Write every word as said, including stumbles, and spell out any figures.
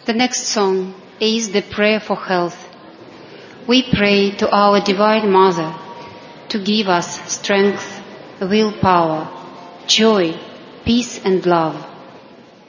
The next song is the prayer for health. We pray to our Divine Mother to give us strength, willpower, joy, peace and love.